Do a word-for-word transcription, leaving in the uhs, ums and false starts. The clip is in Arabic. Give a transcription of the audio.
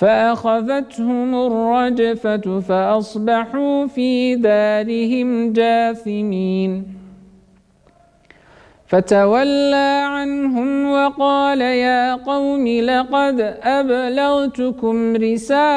فأخذتهم الرجفة فأصبحوا في دارهم جاثمين فتولى عنهم وقال يا قوم لقد أبلغتكم رسالة